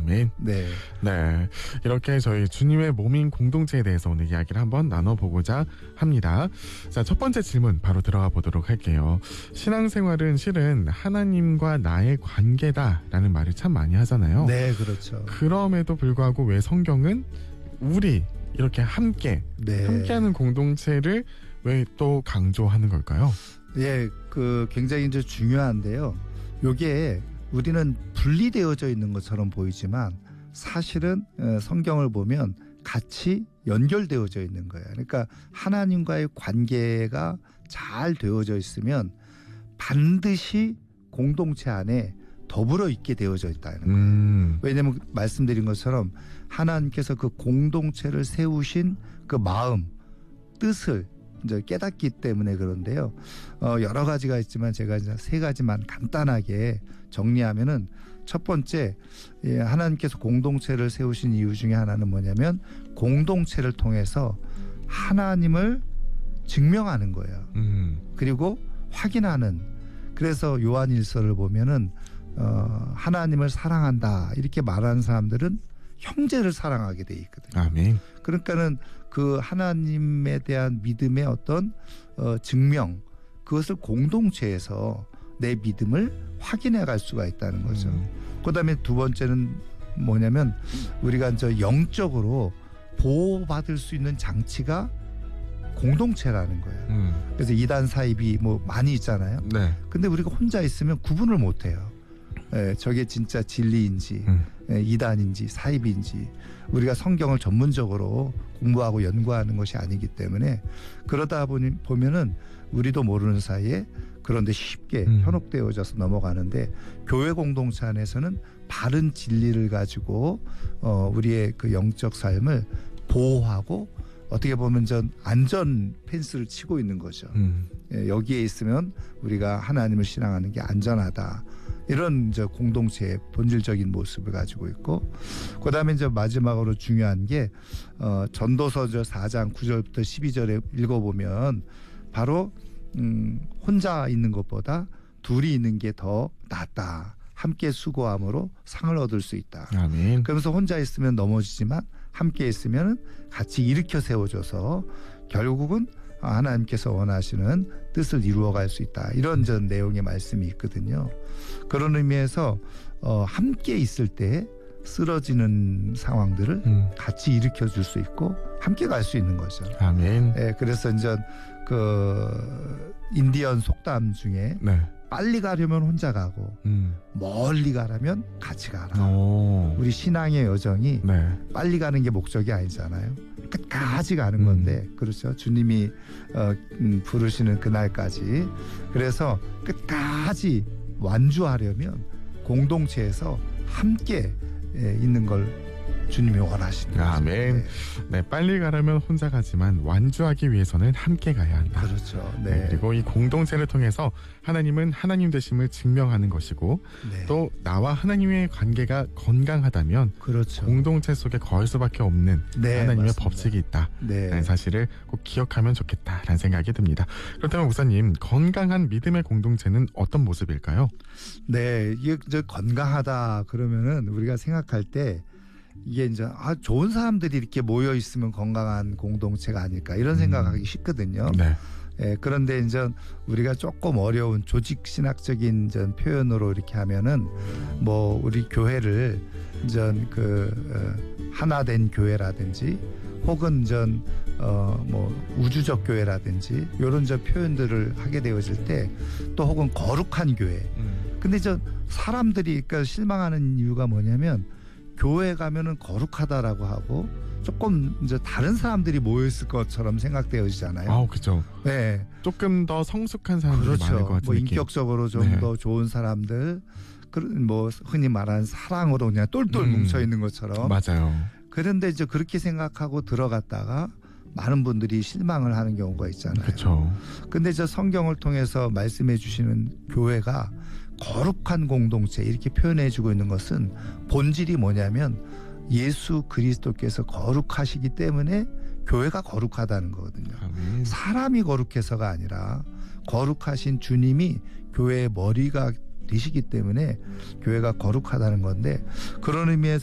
아멘. 네. 네. 이렇게 저희 주님의 몸인 공동체에 대해서 오늘 이야기를 한번 나눠보고자 합니다. 자, 첫 번째 질문 바로 들어가 보도록 할게요. 신앙생활은 실은 하나님과 나의 관계다라는 말을 참 많이 하잖아요. 네, 그렇죠. 그럼에도 불구하고 왜 성경은 우리 이렇게 함께하는 공동체를 왜 또 강조하는 걸까요? 예, 굉장히 이제 중요한데요. 요게 우리는 분리되어져 있는 것처럼 보이지만 사실은 성경을 보면 같이 연결되어져 있는 거예요. 그러니까 하나님과의 관계가 잘 되어져 있으면 반드시 공동체 안에 더불어 있게 되어져 있다는 거예요. 왜냐하면 말씀드린 것처럼 하나님께서 그 공동체를 세우신 그 마음, 뜻을 이제 깨닫기 때문에 그런데요. 여러 가지가 있지만 제가 이제 세 가지만 간단하게 정리하면은 첫 번째, 하나님께서 공동체를 세우신 이유 중에 하나는 뭐냐면 공동체를 통해서 하나님을 증명하는 거예요. 그리고 확인하는. 그래서 요한일서를 보면은 하나님을 사랑한다 이렇게 말하는 사람들은 형제를 사랑하게 돼 있거든요. 아멘. 그러니까는 그 하나님에 대한 믿음의 어떤 증명, 그것을 공동체에서 내 믿음을 확인해 갈 수가 있다는 거죠. 그다음에 두 번째는 뭐냐면 우리가 이제 영적으로 보호받을 수 있는 장치가 공동체라는 거예요. 그래서 이단 사입이 뭐 많이 있잖아요. 네. 근데 우리가 혼자 있으면 구분을 못 해요. 저게 진짜 진리인지 이단인지 사입인지 우리가 성경을 전문적으로 공부하고 연구하는 것이 아니기 때문에 그러다 보면은 우리도 모르는 사이에 그런데 쉽게 현혹되어져서 넘어가는데 교회 공동체 안에서는 바른 진리를 가지고 우리의 그 영적 삶을 보호하고 어떻게 보면 전 안전 펜스를 치고 있는 거죠. 여기에 있으면 우리가 하나님을 신앙하는 게 안전하다. 이런 저 공동체의 본질적인 모습을 가지고 있고, 그다음에 이제 마지막으로 중요한 게 전도서 4장 9절부터 12절에 읽어보면 바로 혼자 있는 것보다 둘이 있는 게 더 낫다. 함께 수고함으로 상을 얻을 수 있다. 아멘. 그러면서 혼자 있으면 넘어지지만 함께 있으면 같이 일으켜 세워줘서 결국은 하나님께서 원하시는 뜻을 이루어갈 수 있다. 이런 전 내용의 말씀이 있거든요. 그런 의미에서 함께 있을 때 쓰러지는 상황들을 같이 일으켜 줄 수 있고 함께 갈 수 있는 거죠. 아멘. 네, 그래서 이제 그 인디언 속담 중에 네. 빨리 가려면 혼자 가고 멀리 가려면 같이 가라. 우리 신앙의 여정이 네. 빨리 가는 게 목적이 아니잖아요. 끝까지 가는 건데 그렇죠. 주님이 부르시는 그날까지. 그래서 끝까지 완주하려면 공동체에서 함께 있는 걸 주님이 원하시는 거죠. 아멘. 네. 네, 빨리 가려면 혼자 가지만 완주하기 위해서는 함께 가야 한다. 그렇죠. 네. 네, 그리고 이 공동체를 통해서 하나님은 하나님 되심을 증명하는 것이고 네. 또 나와 하나님의 관계가 건강하다면 그렇죠. 공동체 속에 거할 수밖에 없는 네, 하나님의 맞습니다. 법칙이 있다. 네. 라는 사실을 꼭 기억하면 좋겠다라는 생각이 듭니다. 그렇다면 목사님, 건강한 믿음의 공동체는 어떤 모습일까요? 네, 이게 이제 건강하다 그러면은 우리가 생각할 때 이게 이제 좋은 사람들이 이렇게 모여 있으면 건강한 공동체가 아닐까 이런 생각하기 쉽거든요. 네. 예, 그런데 이제 우리가 조금 어려운 조직 신학적인 표현으로 이렇게 하면은 뭐 우리 교회를 이제 하나된 교회라든지 혹은 뭐 우주적 교회라든지 이런 표현들을 하게 되어질 때 또 혹은 거룩한 교회. 근데 사람들이 그러니까 실망하는 이유가 뭐냐면 교회 가면은 거룩하다라고 하고 조금 이제 다른 사람들이 모여 있을 것처럼 생각되어지잖아요. 그렇죠. 네, 조금 더 성숙한 사람들이 그렇죠. 많을 것 같은 뭐 느낌. 인격적으로 좀 더 네. 좋은 사람들, 뭐 흔히 말하는 사랑으로 그냥 똘똘 뭉쳐 있는 것처럼. 맞아요. 그런데 이제 그렇게 생각하고 들어갔다가 많은 분들이 실망을 하는 경우가 있잖아요. 그렇죠. 근데 저 성경을 통해서 말씀해 주시는 교회가 거룩한 공동체 이렇게 표현해 주고 있는 것은 본질이 뭐냐면 예수 그리스도께서 거룩하시기 때문에 교회가 거룩하다는 거거든요. 아멘. 사람이 거룩해서가 아니라 거룩하신 주님이 교회의 머리가 되시기 때문에 교회가 거룩하다는 건데 그런 의미에서